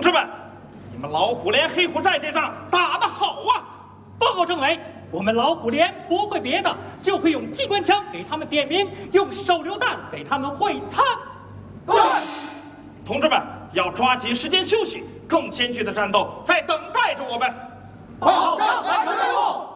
志们，你们老虎连黑虎寨这仗打得好啊！ 报告政委，我们老虎连不会别的，就会用机关枪给他们点名，用手榴弹给他们会餐。 对，同志们要抓紧时间休息，更艰巨的战斗在等待着我们。 报告完成任务。